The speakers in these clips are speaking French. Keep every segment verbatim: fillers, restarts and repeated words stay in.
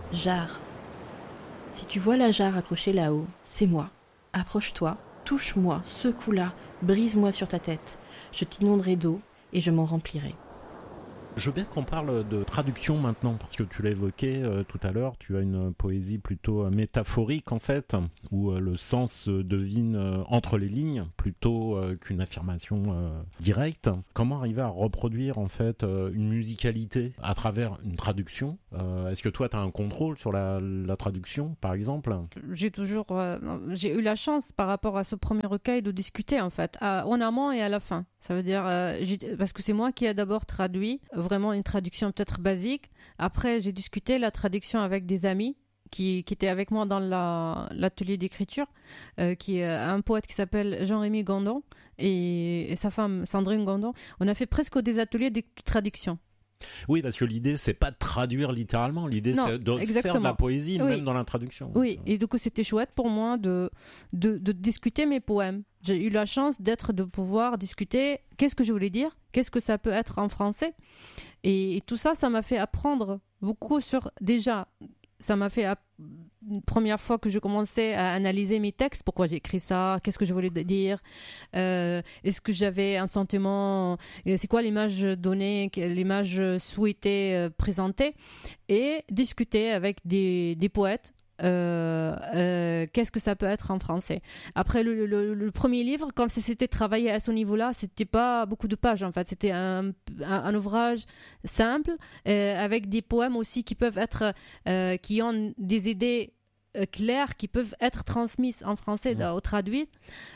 Jarre. Si tu vois la jarre accrochée là-haut, c'est moi. Approche-toi, touche-moi, secoue-la, brise-moi sur ta tête. Je t'inonderai d'eau et je m'en remplirai. Je veux bien qu'on parle de traduction maintenant, parce que tu l'as évoqué euh, tout à l'heure, tu as une poésie plutôt euh, métaphorique en fait, où euh, le sens se devine euh, entre les lignes, plutôt euh, qu'une affirmation euh, directe. Comment arriver à reproduire en fait euh, une musicalité à travers une traduction ? euh, Est-ce que toi tu as un contrôle sur la, la traduction par exemple ? J'ai toujours, euh, j'ai eu la chance par rapport à ce premier recueil de discuter en fait, à, en amont et à la fin. Ça veut dire, euh, j'ai, parce que c'est moi qui ai d'abord traduit, vraiment une traduction peut-être basique. Après, j'ai discuté la traduction avec des amis qui, qui étaient avec moi dans la, l'atelier d'écriture, euh, qui est un poète qui s'appelle Jean-Rémy Gondon et, et sa femme Sandrine Gondon. On a fait presque des ateliers de traduction. Oui, parce que l'idée, c'est pas de traduire littéralement. L'idée, non, c'est de exactement. faire de la poésie, oui. même dans la traduction. Oui, et du coup, c'était chouette pour moi de, de, de discuter mes poèmes. J'ai eu la chance d'être, de pouvoir discuter qu'est-ce que je voulais dire, qu'est-ce que ça peut être en français. Et, et tout ça, ça m'a fait apprendre beaucoup sur, déjà, ça m'a fait, app- une première fois que je commençais à analyser mes textes, pourquoi j'ai écrit ça, qu'est-ce que je voulais dire, euh, est-ce que j'avais un sentiment, c'est quoi l'image donnée, l'image souhaitée, euh, présentée, et discuter avec des, des poètes. Euh, euh, qu'est-ce que ça peut être en français. Après le, le, le premier livre, comme c'était travaillé à ce niveau-là, c'était pas beaucoup de pages en fait, c'était un, un, un ouvrage simple euh, avec des poèmes aussi qui peuvent être, euh, qui ont des idées euh, claires qui peuvent être transmises en français mmh. ou traduites.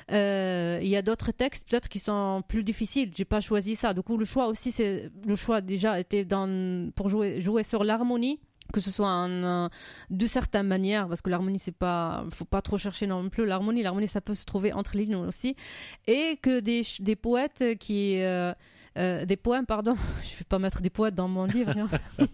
Euh, il y a d'autres textes peut-être qui sont plus difficiles. J'ai pas choisi ça. Du coup, le choix aussi, c'est le choix déjà était dans pour jouer jouer sur l'harmonie. Que ce soit en, de certaines manières, parce que l'harmonie, c'est pas, faut pas trop chercher non plus l'harmonie. L'harmonie, ça peut se trouver entre les lignes aussi. Et que des, des poètes qui, euh, euh, des poèmes, pardon, je vais pas mettre des poètes dans mon livre, hein.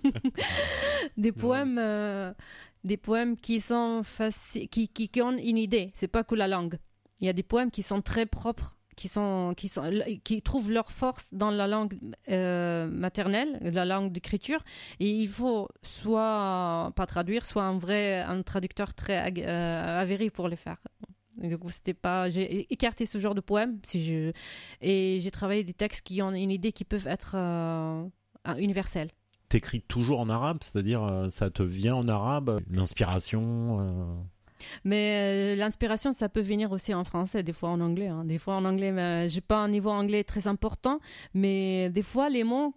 des poèmes, euh, des poèmes qui sont faciles, qui, qui, qui ont une idée. C'est pas que la langue. Il y a des poèmes qui sont très propres. Qui, sont, qui, sont, qui trouvent leur force dans la langue euh, maternelle, la langue d'écriture. Et il faut soit pas traduire, soit un vrai un traducteur très euh, avéré pour le faire. Et du coup, c'était pas, j'ai écarté ce genre de poèmes si je, et j'ai travaillé des textes qui ont une idée qui peuvent être euh, universelles. T'écris toujours en arabe, c'est-à-dire euh, ça te vient en arabe, l'inspiration euh... Mais euh, l'inspiration, ça peut venir aussi en français, des fois en anglais. Hein. Des fois en anglais, mais j'ai pas un niveau anglais très important, mais des fois les mots,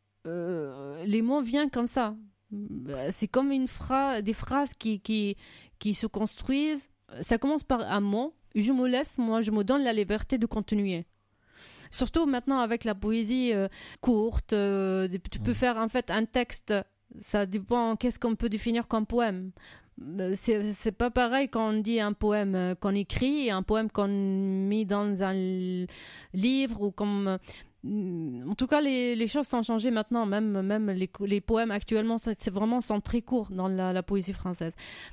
euh, les mots viennent comme ça. C'est comme une phrase, des phrases qui qui qui se construisent. Ça commence par un mot. Je me laisse, moi, je me donne la liberté de continuer. Surtout maintenant avec la poésie euh, courte, euh, tu peux faire en fait un texte. Ça dépend. Qu'est-ce qu'on peut définir comme poème? C'est, c'est pas pareil quand on dit un poème qu'on écrit et un poème qu'on met dans un livre ou comme... En tout cas, les, les choses sont changées maintenant. Même, même les, les poèmes actuellement, c'est, c'est vraiment sont très courts dans la, la poésie française.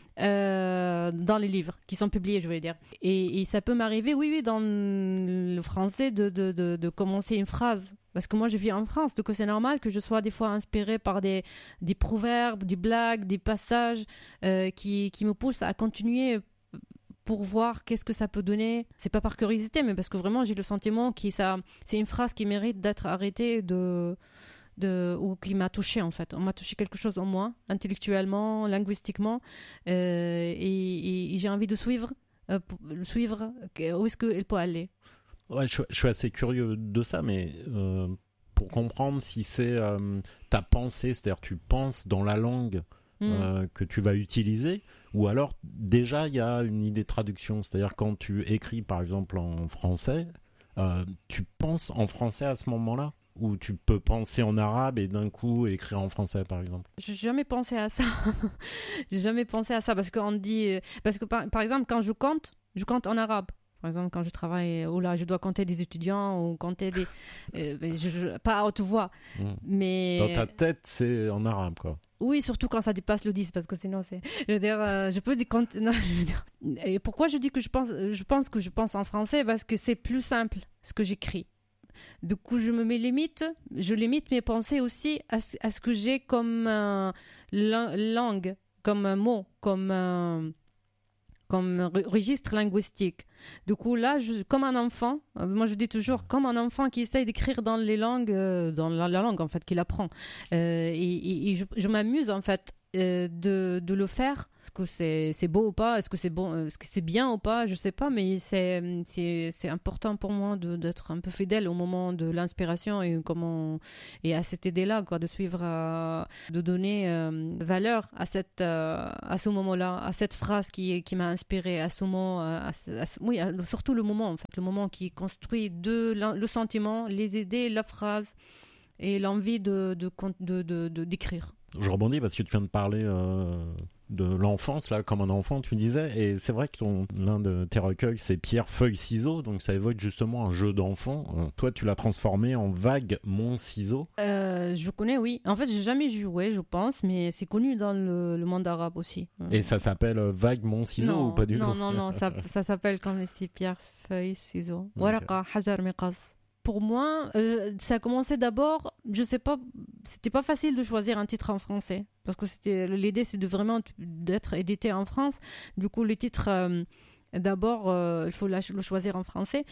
Euh, dans les livres qui sont publiés, je veux dire. Et, et ça peut m'arriver, oui, oui, dans le français, de, de, de, de commencer une phrase. Parce que moi, je vis en France, donc c'est normal que je sois des fois inspirée par des, des proverbes, des blagues, des passages euh, qui, qui me poussent à continuer pour voir qu'est-ce que ça peut donner. C'est pas par curiosité, mais parce que vraiment, j'ai le sentiment que ça, c'est une phrase qui mérite d'être arrêtée de... De, ou qui m'a touché en fait. On m'a touché quelque chose en moi, intellectuellement, linguistiquement, euh, et, et, et j'ai envie de suivre, euh, suivre où est-ce qu'elle peut aller. Ouais, je, je suis assez curieux de ça, mais euh, pour comprendre si c'est euh, ta pensée, c'est-à-dire tu penses dans la langue mmh. euh, que tu vas utiliser, ou alors déjà il y a une idée de traduction, c'est-à-dire quand tu écris par exemple en français, euh, tu penses en français à ce moment-là? Ou tu peux penser en arabe et d'un coup écrire en français, par exemple? J'ai jamais pensé à ça. J'ai jamais pensé à ça parce qu'on dit... Parce que, par, par exemple, quand je compte, je compte en arabe. Par exemple, quand je travaille, ou là, je dois compter des étudiants ou compter des... euh, je, je, pas à haute voix, mmh. mais... Dans ta tête, c'est en arabe, quoi. Oui, surtout quand ça dépasse le dix, parce que sinon, c'est... Je veux dire, euh, je peux dire... Non, je veux dire... Et pourquoi je dis que je pense, je pense que je pense en français? Parce que c'est plus simple, ce que j'écris. Du coup, je me mets limite, je limite mes pensées aussi à ce, à ce que j'ai comme euh, la, langue comme un mot, comme un, comme un registre linguistique. Du coup, là, je, comme un enfant, moi je dis toujours, comme un enfant qui essaye d'écrire dans les langues, euh, dans la, la langue en fait qu'il apprend. Euh, et, et, et je, je m'amuse en fait euh, de, de le faire. Est-ce que c'est, c'est beau ou pas? Est-ce que c'est bon? Est-ce que c'est bien ou pas? Je sais pas, mais c'est, c'est, c'est important pour moi de, d'être un peu fidèle au moment de l'inspiration et comment et à cette idée-là, quoi, de suivre, euh, de donner euh, valeur à cette, euh, à ce moment-là, à cette phrase qui, qui m'a inspirée, à ce moment, à, à, oui, à, surtout le moment, en fait, le moment qui construit de le sentiment, les idées, la phrase et l'envie de, de, de, de, de d'écrire. Je rebondis parce que tu viens de parler euh, de l'enfance, là, comme un enfant, tu disais, et c'est vrai que ton, l'un de tes recueils, c'est Pierre, feuille, ciseaux, donc ça évoque justement un jeu d'enfant. Euh, toi, tu l'as transformé en Vague, mon ciseau. Euh, je connais, oui. En fait, j'ai jamais joué, je pense, mais c'est connu dans le, le monde arabe aussi. Et ça s'appelle Vague, mon ciseau non, ou pas du non, tout? Non, non, non, ça, ça s'appelle comme ici, Pierre, feuille, ciseaux. Waraqa, hajar, miqas. Pour moi, euh, ça a commencé d'abord, je sais pas, c'était pas facile de choisir un titre en français parce que c'était l'idée, c'est de vraiment d'être édité en France. Du coup, le titre, euh, d'abord, euh, il faut la, le choisir en français.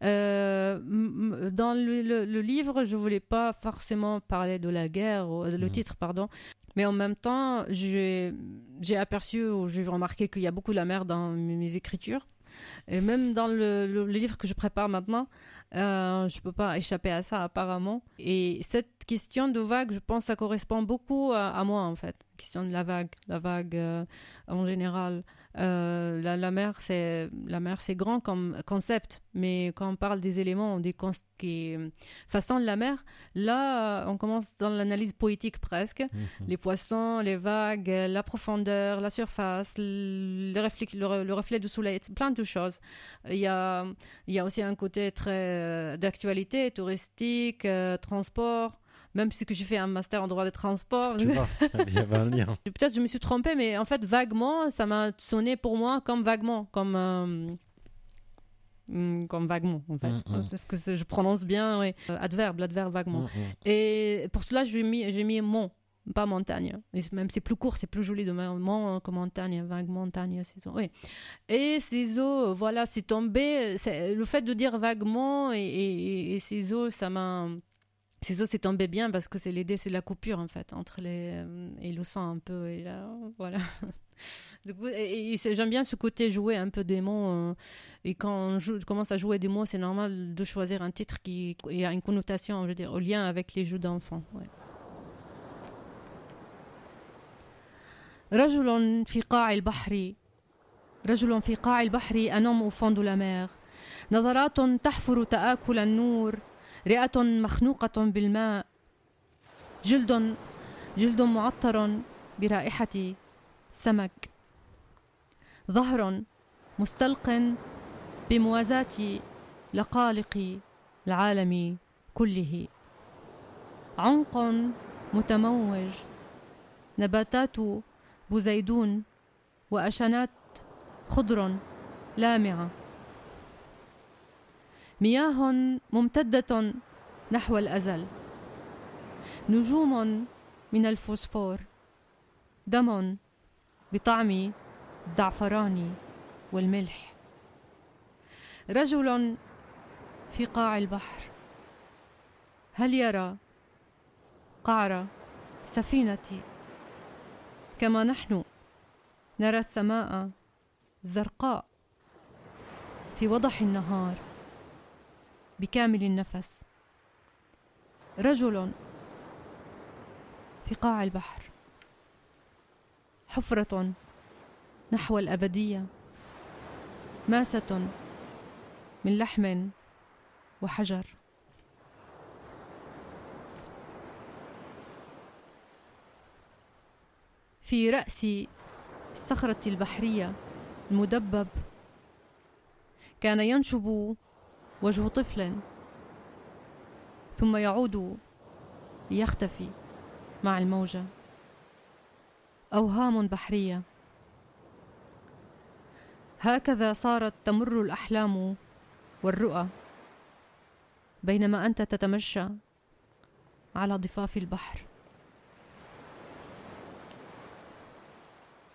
Euh, dans le, le, le livre, je voulais pas forcément parler de la guerre, le mmh. titre, pardon. Mais en même temps, j'ai, j'ai aperçu ou j'ai remarqué qu'il y a beaucoup de la mer dans mes écritures. Et même dans le, le, le livre que je prépare maintenant, euh, je ne peux pas échapper à ça apparemment. Et cette question de vague, je pense que ça correspond beaucoup à, à moi en fait. La question de la vague, la vague euh, en général. Euh, la, la mer, c'est la mer, c'est grand comme concept, mais quand on parle des éléments, des cons- qui façonnent la mer, là, on commence dans l'analyse poétique presque. Mmh. Les poissons, les vagues, la profondeur, la surface, le, reflet, le, le reflet du soleil, plein de choses. Il y a, il y a aussi un côté très d'actualité, touristique, euh, transport. Même si que j'ai fait un master en droit des transports. Tu vois, il y avait un lien. Peut-être je me suis trompée, mais en fait, vaguement, ça m'a sonné pour moi comme vaguement, comme, euh, comme vaguement, en fait. Mm-hmm. C'est ce que c'est, je prononce bien, oui. Euh, adverbe, l'adverbe vaguement. Mm-hmm. Et pour cela, j'ai mis, j'ai mis mon, pas montagne. Et même c'est plus court, c'est plus joli de mon que montagne, vague, montagne, ciseaux. Oui. Et ciseaux, voilà, c'est tombé. C'est, le fait de dire vaguement et, et, et ciseaux, ça m'a. Ciseaux, c'est tombé bien parce que c'est l'idée, c'est la coupure en fait entre les euh, et le sang un peu et là, voilà. Du coup, et, et j'aime bien ce côté jouer un peu des mots euh, et quand je commence à jouer des mots, c'est normal de choisir un titre qui, qui a une connotation, je veux dire, au lien avec les jeux d'enfants. Ouais. رجل في قاع البحر رجل في قاع البحر أنام au fond de la mer نظرات تحفر تآكل النور رئة مخنوقة بالماء جلد جلد معطر برائحة سمك ظهر مستلق بموازاة لقالق العالم كله عمق متموج نباتات بزيدون وأشنات خضر لامعة مياه ممتدة نحو الأزل نجوم من الفوسفور دم بطعم الزعفران والملح رجل في قاع البحر هل يرى قعر سفينتي كما نحن نرى السماء الزرقاء في وضح النهار بكامل النفس رجل في قاع البحر حفرة نحو الأبدية ماسة من لحم وحجر في رأس الصخرة البحرية المدبب كان ينشب وجه طفل ثم يعود ليختفي مع الموجة أوهام بحرية هكذا صارت تمر الأحلام والرؤى بينما أنت تتمشى على ضفاف البحر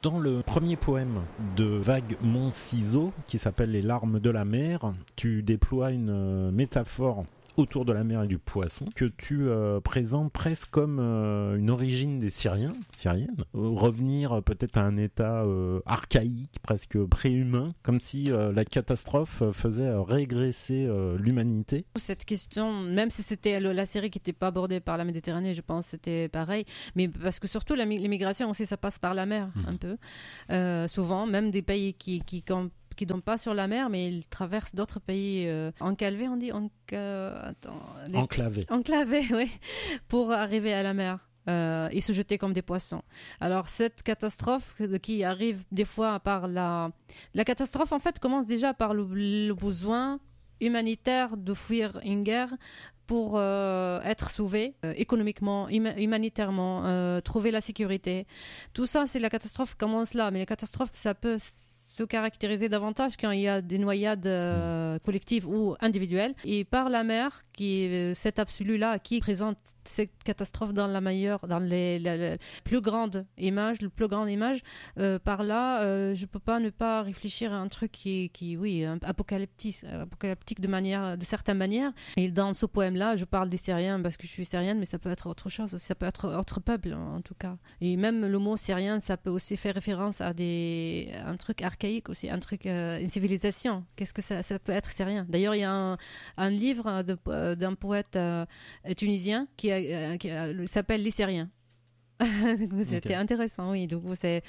Dans le premier poème de Vague Monciso, qui s'appelle Les larmes de la mer, tu déploies une métaphore autour de la mer et du poisson que tu euh, présentes presque comme euh, une origine des Syriens, Syriennes, euh, revenir peut-être à un état euh, archaïque, presque préhumain, comme si euh, la catastrophe faisait euh, régresser euh, l'humanité. Cette question, même si c'était le, la série qui n'était pas abordée par la Méditerranée, je pense que c'était pareil, mais parce que surtout la, l'immigration aussi, ça passe par la mer mmh. un peu, euh, souvent, même des pays qui, qui quand qui ne sont pas sur la mer, mais ils traversent d'autres pays euh, enclavés, on dit enc- attends, les... Enclavés. Enclavés, oui, pour arriver à la mer euh, et se jeter comme des poissons. Alors, cette catastrophe qui arrive des fois par la... La catastrophe, en fait, commence déjà par le, le besoin humanitaire de fuir une guerre pour euh, être sauvé euh, économiquement, hum- humanitairement, euh, trouver la sécurité. Tout ça, c'est la catastrophe commence là, mais la catastrophe, ça peut... se caractériser davantage quand il y a des noyades euh, collectives ou individuelles. Et par la mer, qui est cette absolue-là, qui présente cette catastrophe dans la meilleure, dans les, la, la plus grande image, le plus grande image, euh, par là, euh, je peux pas ne pas réfléchir à un truc qui, qui oui, apocalyptique, apocalyptique de manière, de certaines manières. Et dans ce poème-là, je parle des Syriens parce que je suis syrienne, mais ça peut être autre chose aussi, ça peut être autre peuple en tout cas. Et même le mot syrien, ça peut aussi faire référence à des, à un truc archaïque aussi, un truc, euh, une civilisation. Qu'est-ce que ça, ça peut être syrien? D'ailleurs, il y a un, un livre de, euh, d'un poète euh, tunisien qui, a, euh, qui a, s'appelle Les Syriens. C'était okay. Intéressant, oui. Donc, c'est,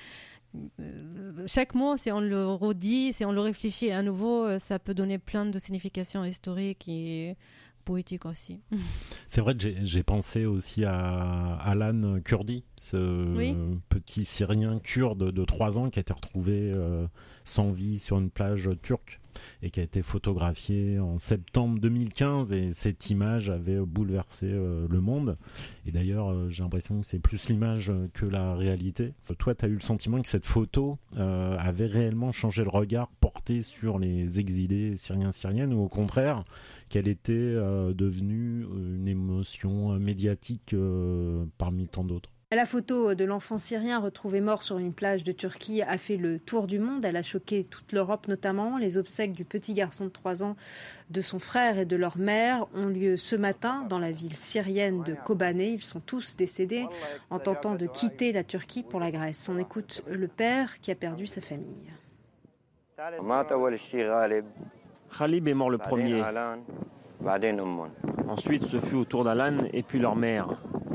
euh, chaque mot, si on le redit, si on le réfléchit à nouveau, ça peut donner plein de significations historiques et poétiques aussi. C'est vrai que j'ai, j'ai pensé aussi à Alan Kurdi, ce oui. petit Syrien kurde de trois ans qui a été retrouvé euh, sans vie sur une plage turque et qui a été photographié en septembre deux mille quinze, et cette image avait bouleversé euh, le monde. Et d'ailleurs, euh, j'ai l'impression que c'est plus l'image que la réalité. Euh, toi, tu as eu le sentiment que cette photo euh, avait réellement changé le regard porté sur les exilés syriens-syriennes, ou au contraire, qu'elle était euh, devenue une émotion médiatique euh, parmi tant d'autres? La photo de l'enfant syrien retrouvé mort sur une plage de Turquie a fait le tour du monde. Elle a choqué toute l'Europe notamment. Les obsèques du petit garçon de trois ans, de son frère et de leur mère ont lieu ce matin dans la ville syrienne de Kobané. Ils sont tous décédés en tentant de quitter la Turquie pour la Grèce. On écoute le père qui a perdu sa famille. Khalib est mort le premier. Ensuite, ce fut au tour d'Alan et puis leur mère.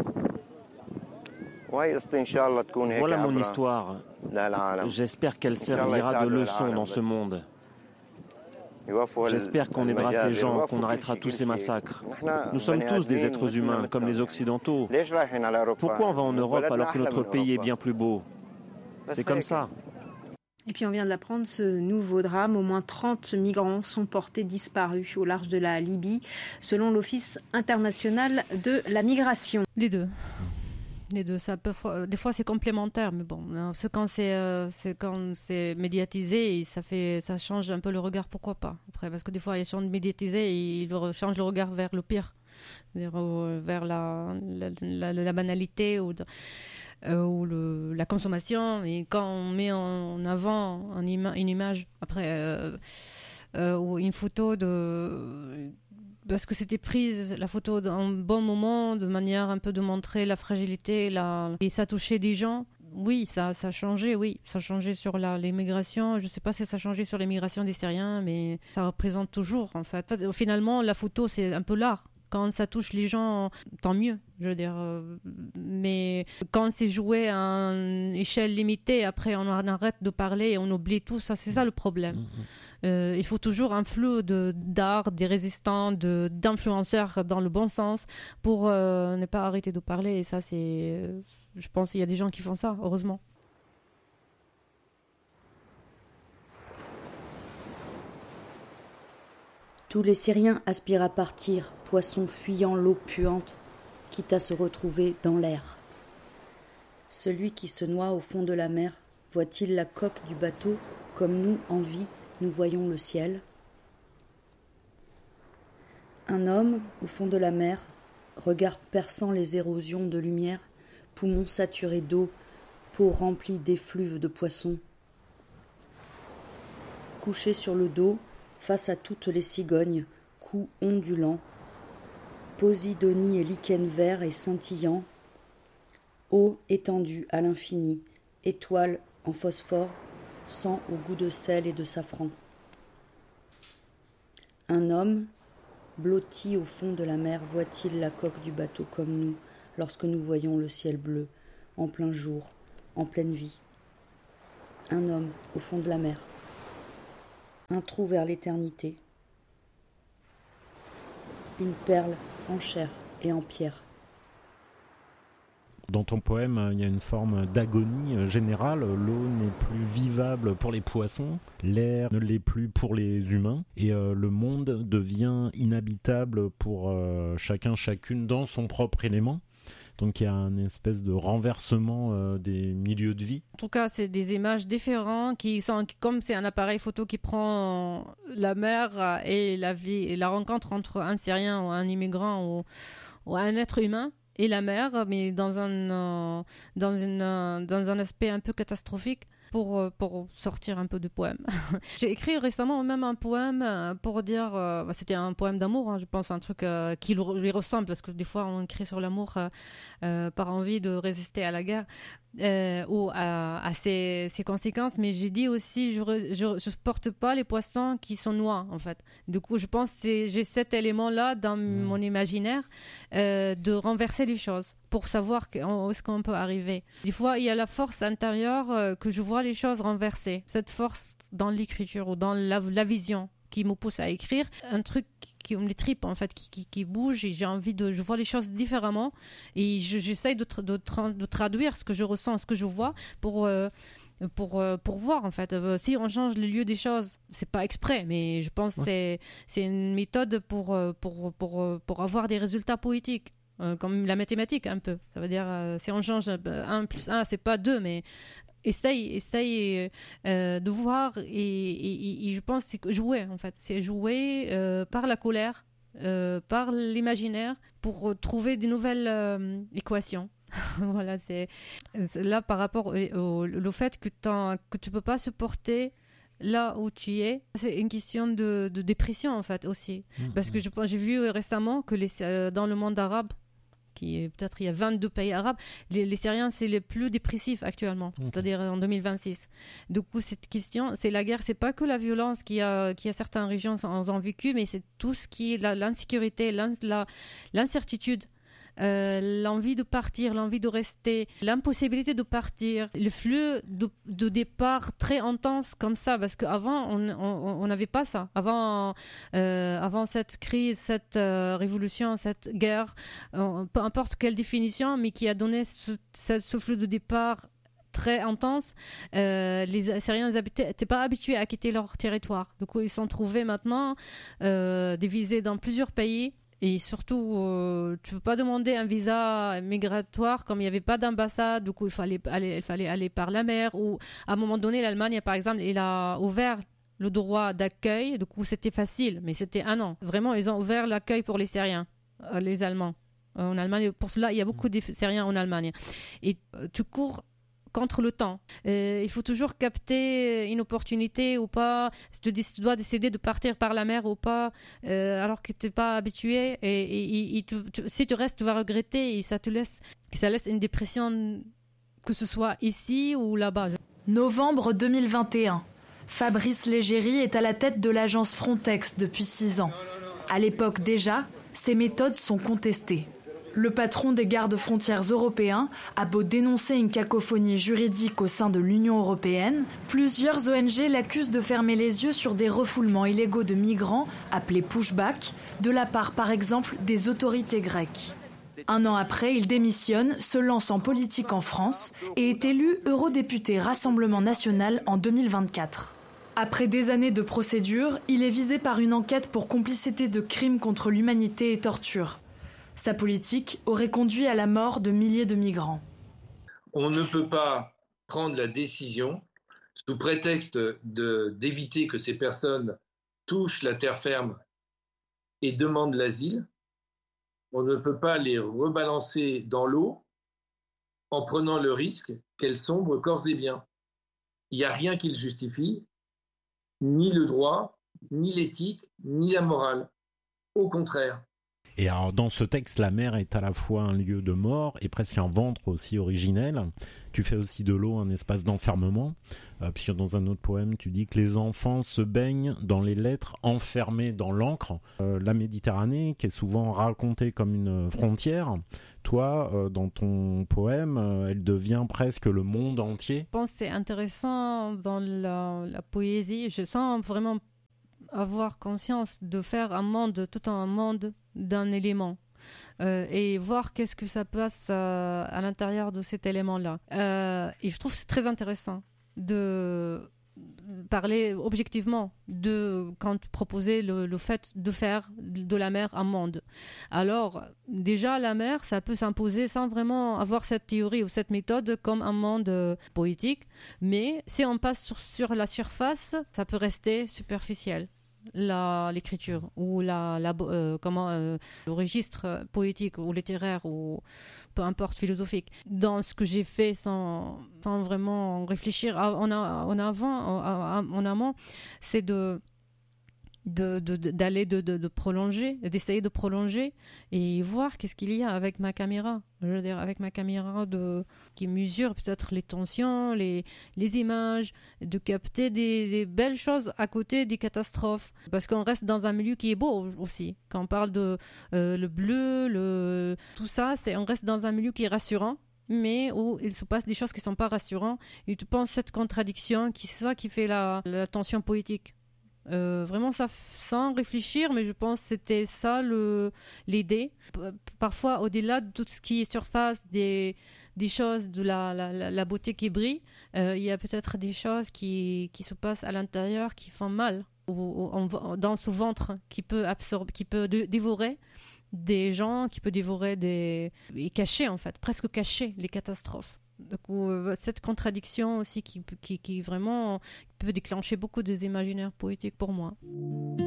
Voilà mon histoire. J'espère qu'elle servira de leçon dans ce monde. J'espère qu'on aidera ces gens, qu'on arrêtera tous ces massacres. Nous sommes tous des êtres humains, comme les Occidentaux. Pourquoi on va en Europe alors que notre pays est bien plus beau? C'est comme ça. Et puis on vient de l'apprendre, ce nouveau drame, au moins trente migrants sont portés disparus au large de la Libye, selon l'Office international de la migration. Les deux. Les deux, ça peut, des fois c'est complémentaire, mais bon, c'est quand c'est, euh, c'est quand c'est médiatisé, et ça fait, ça change un peu le regard, pourquoi pas. Après, parce que des fois ils sont médiatisés et ils changent le regard vers le pire, vers la, la, la, la banalité ou, de, euh, ou le, la consommation. Et quand on met en avant une, ima- une image, après, euh, euh, ou une photo de... Parce que c'était prise, la photo, d'un bon moment, de manière un peu de montrer la fragilité, la... et ça touchait des gens. Oui, ça, ça a changé, oui. Ça a changé sur la, l'immigration. Je ne sais pas si ça a changé sur l'immigration des Syriens, mais ça représente toujours, en fait. Finalement, la photo, c'est un peu l'art. Quand ça touche les gens, tant mieux, je veux dire. Mais quand c'est joué à une échelle limitée, après on arrête de parler et on oublie tout, ça, c'est ça le problème. Mmh. Euh, il faut toujours un flot de, d'art, des résistants, de, d'influenceurs dans le bon sens pour euh, ne pas arrêter de parler. Et ça, c'est... Je pense qu'il y a des gens qui font ça, heureusement. Tous les Syriens aspirent à partir, poissons fuyant l'eau puante, quitte à se retrouver dans l'air. Celui qui se noie au fond de la mer, voit-il la coque du bateau, comme nous, en vie, nous voyons le ciel? Un homme, au fond de la mer, regard perçant les érosions de lumière, poumons saturés d'eau, peau remplie d'effluves de poissons. Couché sur le dos, face à toutes les cigognes, cou ondulant, Posidonie et lichen vert et scintillant, eau étendue à l'infini, étoiles en phosphore, sang au goût de sel et de safran. Un homme, blotti au fond de la mer, voit-il la coque du bateau comme nous, lorsque nous voyons le ciel bleu, en plein jour, en pleine vie. Un homme au fond de la mer. Un trou vers l'éternité. Une perle en chair et en pierre. Dans ton poème, il y a une forme d'agonie générale. L'eau n'est plus vivable pour les poissons, l'air ne l'est plus pour les humains, et euh, le monde devient inhabitable pour euh, chacun, chacune dans son propre élément. Donc il y a une espèce de renversement euh, des milieux de vie. En tout cas, c'est des images différentes qui sont comme c'est un appareil photo qui prend la mer et la vie et la rencontre entre un Syrien ou un immigrant ou, ou un être humain et la mer, mais dans un euh, dans une euh, dans un aspect un peu catastrophique. Pour, pour sortir un peu du poème. J'ai écrit récemment même un poème pour dire, euh, c'était un poème d'amour, hein, je pense, un truc euh, qui lui ressemble, parce que des fois on écrit sur l'amour euh, euh, par envie de résister à la guerre euh, ou à, à ses, ses conséquences, mais j'ai dit aussi, je ne supporte pas les poissons qui sont noirs, en fait. Du coup, je pense que j'ai cet élément-là dans mmh. mon imaginaire euh, de renverser les choses pour savoir où est-ce qu'on peut arriver. Des fois, il y a la force intérieure euh, que je vois les choses renversées. Cette force dans l'écriture ou dans la, la vision qui me pousse à écrire, un truc qui me les tripes en fait, qui, qui, qui bouge, et j'ai envie de, je vois les choses différemment et je, j'essaye de, de, de, de traduire ce que je ressens, ce que je vois pour... Euh, Pour, pour voir en fait, si on change le lieu des choses, c'est pas exprès, mais je pense que ouais. c'est, c'est une méthode pour, pour, pour, pour avoir des résultats poétiques, euh, comme la mathématique un peu. Ça veut dire, euh, si on change un plus un, c'est pas deux, mais essaye, essaye euh, de voir et, et, et je pense que c'est jouer en fait, c'est jouer euh, par la colère, euh, par l'imaginaire pour trouver de nouvelles euh, équations. Voilà, c'est, c'est là par rapport au, au, au fait que, que tu peux pas supporter là où tu es, c'est une question de, de dépression en fait aussi, mmh, parce que je, j'ai vu récemment que les, euh, dans le monde arabe, qui est peut-être il y a vingt-deux pays arabes, les, les Syriens c'est les plus dépressifs actuellement, okay. C'est-à-dire en deux mille vingt-six. Du coup cette question, c'est la guerre, c'est pas que la violence qui a, qui a certaines régions ont vécu, mais c'est tout ce qui est la, l'insécurité, l'in, la, l'incertitude. Euh, l'envie de partir, l'envie de rester, l'impossibilité de partir, le flux de, de départ très intense comme ça, parce qu'avant on n'avait pas ça. Avant, euh, avant cette crise, cette euh, révolution, cette guerre, euh, peu importe quelle définition, mais qui a donné ce, ce, ce flux de départ très intense, euh, les Syriens n'étaient pas habitués à quitter leur territoire. Du coup, ils sont trouvés maintenant euh, divisés dans plusieurs pays. Et surtout, euh, tu ne peux pas demander un visa migratoire comme il n'y avait pas d'ambassade, du coup il fallait aller, il fallait aller par la mer. Ou à un moment donné, l'Allemagne, par exemple, il a ouvert le droit d'accueil, du coup c'était facile, mais c'était un an. Vraiment, ils ont ouvert l'accueil pour les Syriens, euh, les Allemands. Euh, en Allemagne, pour cela, il y a beaucoup de Syriens en Allemagne. Et euh, tu cours contre le temps. Euh, il faut toujours capter une opportunité ou pas. Tu, tu dois décider de partir par la mer ou pas, euh, alors que tu n'es pas habitué. Et, et, et tu, tu, si tu restes, tu vas regretter et ça te laisse, ça laisse une dépression, que ce soit ici ou là-bas. Novembre deux mille vingt et un. Fabrice Légéry est à la tête de l'agence Frontex depuis six ans. À l'époque déjà, ses méthodes sont contestées. Le patron des gardes-frontières européens a beau dénoncer une cacophonie juridique au sein de l'Union européenne, plusieurs O N G l'accusent de fermer les yeux sur des refoulements illégaux de migrants, appelés pushback, de la part par exemple des autorités grecques. Un an après, il démissionne, se lance en politique en France et est élu eurodéputé Rassemblement National en deux mille vingt-quatre. Après des années de procédure, il est visé par une enquête pour complicité de crimes contre l'humanité et torture. Sa politique aurait conduit à la mort de milliers de migrants. On ne peut pas prendre la décision, sous prétexte de, d'éviter que ces personnes touchent la terre ferme et demandent l'asile, on ne peut pas les rebalancer dans l'eau en prenant le risque qu'elle sombre corps et biens. Il n'y a rien qui le justifie, ni le droit, ni l'éthique, ni la morale. Au contraire. Et alors, dans ce texte, la mer est à la fois un lieu de mort et presque un ventre aussi originel. Tu fais aussi de l'eau un espace d'enfermement, euh, puisque dans un autre poème, tu dis que les enfants se baignent dans les lettres enfermées dans l'encre. Euh, la Méditerranée, qui est souvent racontée comme une frontière, toi, euh, dans ton poème, euh, elle devient presque le monde entier. Je pense que c'est intéressant dans la, la poésie. Je sens vraiment avoir conscience de faire un monde, tout un monde d'un élément euh, et voir qu'est-ce que ça passe euh, à l'intérieur de cet élément-là. Euh, et je trouve que c'est très intéressant de parler objectivement de quand tu proposais le, le fait de faire de la mer un monde. Alors déjà la mer, ça peut s'imposer sans vraiment avoir cette théorie ou cette méthode comme un monde euh, poétique, mais si on passe sur, sur la surface, ça peut rester superficiel. La, l'écriture ou la, la, euh, comment, euh, le registre poétique ou littéraire ou peu importe philosophique dans ce que j'ai fait sans, sans vraiment réfléchir en, en avant en, en amont, c'est de De, de, d'aller de, de, de prolonger, d'essayer de prolonger et voir qu'est-ce qu'il y a avec ma caméra. Je veux dire, avec ma caméra de, qui mesure peut-être les tensions, les, les images, de capter des, des belles choses à côté des catastrophes. Parce qu'on reste dans un milieu qui est beau aussi. Quand on parle de euh, le bleu, le, tout ça, c'est, on reste dans un milieu qui est rassurant, mais où il se passe des choses qui ne sont pas rassurantes. Et tu penses cette contradiction, qui, c'est ça qui fait la, la tension poétique. Euh, vraiment ça sans réfléchir, mais je pense que c'était ça le, l'idée. P- parfois au-delà de tout ce qui est surface des, des choses, de la, la, la beauté qui brille, euh, il y a peut-être des choses qui, qui se passent à l'intérieur qui font mal, ou, ou, en, dans ce ventre qui peut absorber, qui peut de, dévorer des gens, qui peut dévorer des... et cacher en fait, presque cacher les catastrophes. Donc, euh, cette contradiction aussi qui, qui, qui vraiment peut déclencher beaucoup des imaginaires poétiques pour moi.